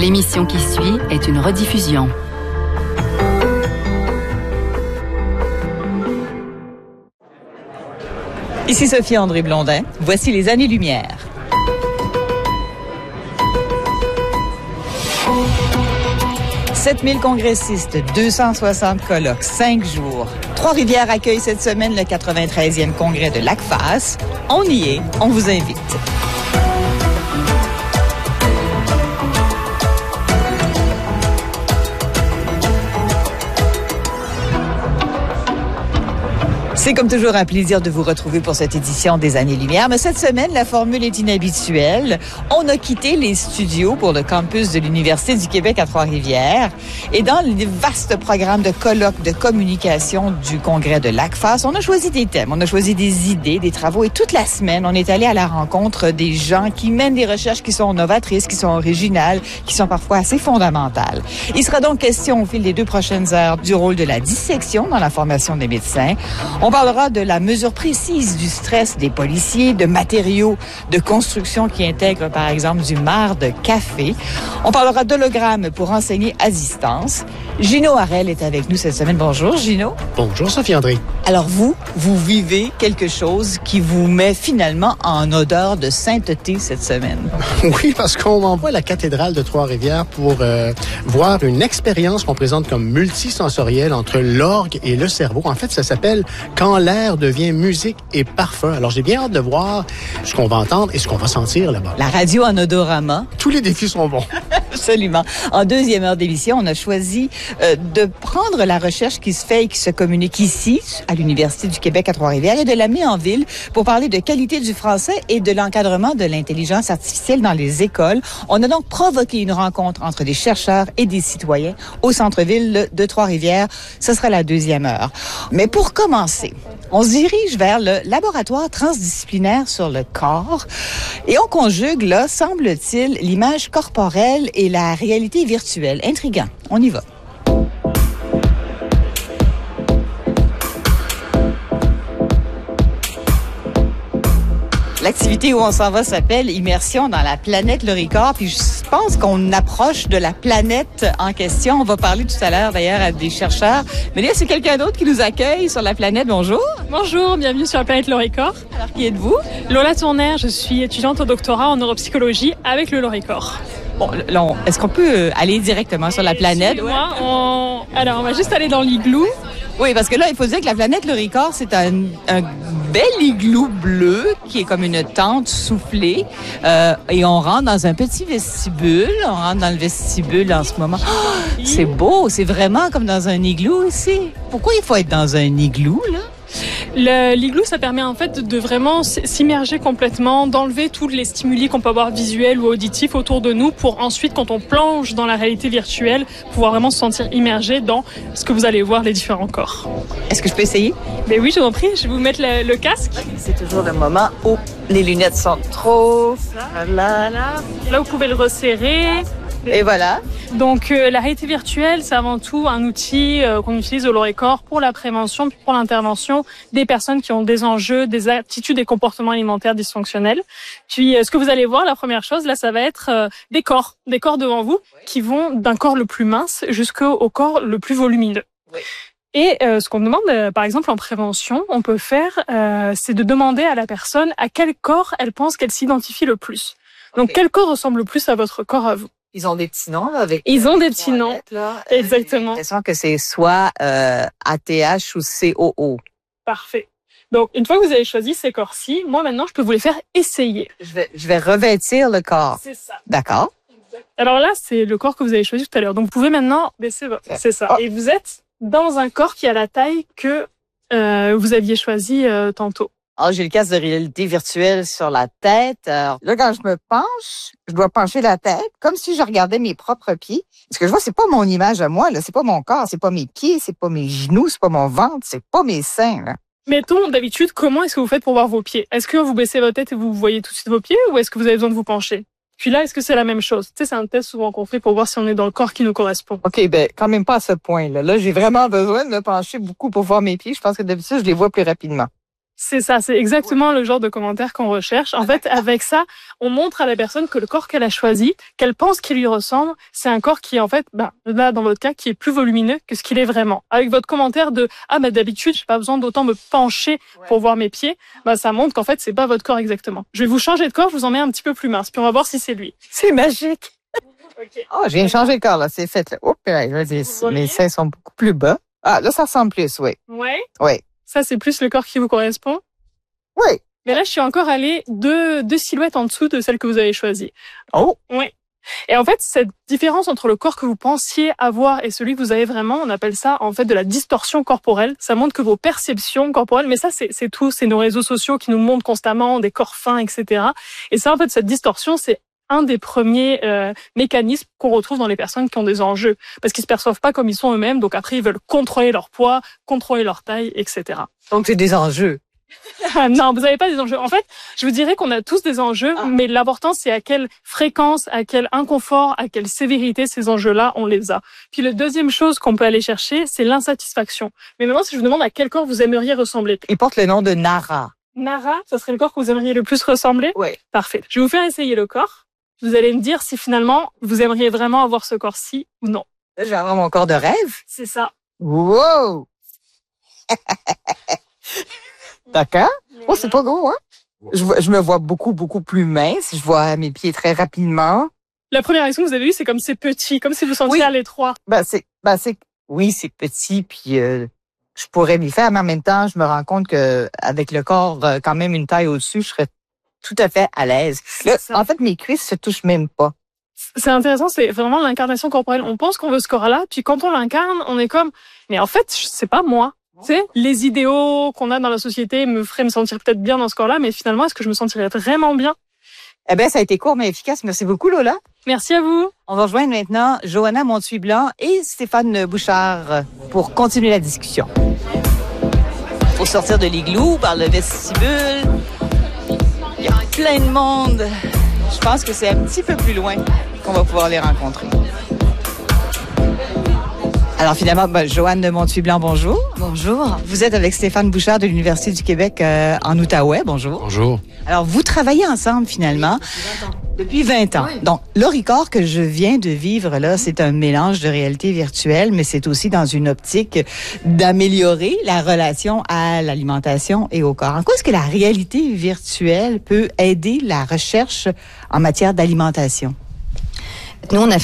L'émission qui suit est une rediffusion. Ici Sophie-André Blondin. Voici les années-lumière. « 7000 congressistes, 260 colloques, 5 jours. Trois-Rivières accueille cette semaine le 93e congrès de l'ACFAS. On y est, on vous invite. C'est comme toujours un plaisir de vous retrouver pour cette édition des Années-Lumière. Mais cette semaine, la formule est inhabituelle. On a quitté les studios pour le campus de l'Université du Québec à Trois-Rivières. Et dans le vaste programme de colloques de communication du congrès de l'ACFAS, on a choisi des thèmes, on a choisi des idées, des travaux. Et toute la semaine, on est allé à la rencontre des gens qui mènent des recherches qui sont novatrices, qui sont originales, qui sont parfois assez fondamentales. Il sera donc question au fil des 2 prochaines heures du rôle de la dissection dans la formation des médecins. On parlera de la mesure précise du stress des policiers, de matériaux de construction qui intègrent, par exemple, du marc de café. On parlera d'hologrammes pour enseigner à distance. Gino Harel est avec nous cette semaine. Bonjour, Gino. Bonjour, Sophie-André. Alors vous vivez quelque chose qui vous met finalement en odeur de sainteté cette semaine. Oui, parce qu'on m'envoie à la cathédrale de Trois-Rivières pour voir une expérience qu'on présente comme multisensorielle entre l'orgue et le cerveau. En fait, ça s'appelle « Quand l'air devient musique et parfum ». Alors, j'ai bien hâte de voir ce qu'on va entendre et ce qu'on va sentir là-bas. La radio en odorama. Tous les défis sont bons. Absolument. En deuxième heure d'émission, on a choisi de prendre la recherche qui se fait et qui se communique ici, à l'Université du Québec à Trois-Rivières, et de l'amener en ville pour parler de qualité du français et de l'encadrement de l'intelligence artificielle dans les écoles. On a donc provoqué une rencontre entre des chercheurs et des citoyens au centre-ville de Trois-Rivières. Ce sera la deuxième heure. Mais pour commencer, on se dirige vers le laboratoire transdisciplinaire sur le corps et on conjugue, là, semble-t-il, l'image corporelle et la réalité virtuelle. Intriguant. On y va. L'activité où on s'en va s'appelle Immersion dans la planète Loricor. Puis je pense qu'on approche de la planète en question. On va parler tout à l'heure d'ailleurs à des chercheurs. Mais là, c'est quelqu'un d'autre qui nous accueille sur la planète. Bonjour. Bonjour, bienvenue sur la planète Loricor. Alors, qui êtes-vous? Lola Tournaire, je suis étudiante au doctorat en neuropsychologie avec le Loricor. Bon, là, est-ce qu'on peut aller directement sur la planète? Alors, on va juste aller dans l'igloo. Oui, parce que là, il faut dire que la planète Loricor, c'est un bel igloo bleu qui est comme une tente soufflée. Et on rentre dans un petit vestibule. On rentre dans le vestibule en ce moment. Oh, c'est beau, c'est vraiment comme dans un igloo ici. Pourquoi il faut être dans un igloo, là? L'igloo, ça permet en fait de vraiment s'immerger complètement, d'enlever tous les stimuli qu'on peut avoir visuels ou auditifs autour de nous pour ensuite, quand on plonge dans la réalité virtuelle, pouvoir vraiment se sentir immergé dans ce que vous allez voir, les différents corps. Est-ce que je peux essayer? Ben oui, je vous en prie, je vais vous mettre le casque. C'est toujours le moment où les lunettes sont trop... Là, vous pouvez le resserrer. Et voilà. Donc, la réalité virtuelle, c'est avant tout un outil qu'on utilise au Loricor pour la prévention puis pour l'intervention des personnes qui ont des enjeux, des attitudes et comportements alimentaires dysfonctionnels. Puis, ce que vous allez voir, la première chose, là, ça va être des corps devant vous qui vont d'un corps le plus mince jusqu'au corps le plus volumineux. Oui. Et ce qu'on demande, par exemple, en prévention, on peut faire, c'est de demander à la personne à quel corps elle pense qu'elle s'identifie le plus. Donc, quel corps ressemble le plus à votre corps à vous? Ils ont des petits noms, là, avec... Ils ont des petits noms, là. Exactement. J'ai l'impression que c'est soit ATH ou COO. Parfait. Donc, une fois que vous avez choisi ces corps-ci, moi, maintenant, je peux vous les faire essayer. Je vais revêtir le corps. C'est ça. D'accord. Exact. Alors là, c'est le corps que vous avez choisi tout à l'heure. Donc, vous pouvez maintenant baisser votre... C'est ça. Oh. Et vous êtes dans un corps qui a la taille que vous aviez choisi tantôt. Alors, j'ai le casque de réalité virtuelle sur la tête. Alors, là, quand je me penche, je dois pencher la tête comme si je regardais mes propres pieds. Ce que je vois, c'est pas mon image à moi, là. C'est pas mon corps, c'est pas mes pieds, c'est pas mes genoux, c'est pas mon ventre, c'est pas mes seins, là. Mettons, d'habitude, comment est-ce que vous faites pour voir vos pieds? Est-ce que vous baissez votre tête et vous voyez tout de suite vos pieds ou est-ce que vous avez besoin de vous pencher? Puis là, est-ce que c'est la même chose? Tu sais, c'est un test souvent qu'on fait pour voir si on est dans le corps qui nous correspond. OK, ben quand même pas à ce point-là. Là, j'ai vraiment besoin de me pencher beaucoup pour voir mes pieds. Je pense que d'habitude, je les vois plus rapidement. C'est ça, c'est exactement le genre de commentaire qu'on recherche. En fait, avec ça, on montre à la personne que le corps qu'elle a choisi, qu'elle pense qu'il lui ressemble, c'est un corps qui est en fait, là dans votre cas, qui est plus volumineux que ce qu'il est vraiment. Avec votre commentaire de d'habitude, j'ai pas besoin d'autant me pencher pour voir mes pieds, ça montre qu'en fait, c'est pas votre corps exactement. Je vais vous changer de corps, je vous en mets un petit peu plus mince, puis on va voir si c'est lui. C'est magique. Okay. Oh, je viens de changer de corps, là. C'est fait, là. Oh, mes seins sont beaucoup plus bas. Ah, là, ça ressemble plus, oui. Ouais? Oui. Ça, c'est plus le corps qui vous correspond? Oui. Mais là, je suis encore allée deux silhouettes en dessous de celle que vous avez choisie. Oh. Oui. Et en fait, cette différence entre le corps que vous pensiez avoir et celui que vous avez vraiment, on appelle ça, en fait, de la distorsion corporelle. Ça montre que vos perceptions corporelles, mais ça, c'est tout. C'est nos réseaux sociaux qui nous montrent constamment des corps fins, etc. Et ça, en fait, cette distorsion, c'est un des premiers mécanismes qu'on retrouve dans les personnes qui ont des enjeux. Parce qu'ils se perçoivent pas comme ils sont eux-mêmes, donc après, ils veulent contrôler leur poids, contrôler leur taille, etc. Donc, c'est des enjeux. Non, vous n'avez pas des enjeux. En fait, je vous dirais qu'on a tous des enjeux, mais l'important, c'est à quelle fréquence, à quel inconfort, à quelle sévérité ces enjeux-là, on les a. Puis la deuxième chose qu'on peut aller chercher, c'est l'insatisfaction. Mais maintenant, si je vous demande à quel corps vous aimeriez ressembler. Il porte le nom de Nara. Nara, ça serait le corps que vous aimeriez le plus ressembler? Oui. Parfait. Je vais vous faire essayer le corps. Vous allez me dire si finalement, vous aimeriez vraiment avoir ce corps-ci ou non. Là, je vais avoir mon corps de rêve. C'est ça. Wow! D'accord. Oh, c'est pas gros, hein? Je me vois beaucoup plus mince. Je vois mes pieds très rapidement. La première réaction que vous avez eue, c'est comme c'est petit, comme si vous sentiez à l'étroit. Oui, c'est petit, puis je pourrais m'y faire, mais en même temps, je me rends compte que avec le corps quand même une taille au-dessus, je serais tout à fait à l'aise. Là, en fait, mes cuisses se touchent même pas. C'est intéressant, c'est vraiment l'incarnation corporelle. On pense qu'on veut ce corps-là, puis quand on l'incarne, on est comme, mais en fait, c'est pas moi. Tu sais, les idéaux qu'on a dans la société me feraient me sentir peut-être bien dans ce corps-là, mais finalement, est-ce que je me sentirais vraiment bien? Eh bien, ça a été court mais efficace. Merci beaucoup, Lola. Merci à vous. On va rejoindre maintenant Johanna Montuy-Blanc et Stéphane Bouchard pour continuer la discussion. Pour sortir de l'igloo par le vestibule, il y a plein de monde. Je pense que c'est un petit peu plus loin qu'on va pouvoir les rencontrer. Alors finalement, Joanne Montuy-Blanc, bonjour. Bonjour. Vous êtes avec Stéphane Bouchard de l'Université du Québec en Outaouais. Bonjour. Bonjour. Alors, vous travaillez ensemble finalement depuis 20 ans. Oui. Donc, l'Auricor que je viens de vivre là, c'est un mélange de réalité virtuelle, mais c'est aussi dans une optique d'améliorer la relation à l'alimentation et au corps. En quoi est-ce que la réalité virtuelle peut aider la recherche en matière d'alimentation? Nous, on a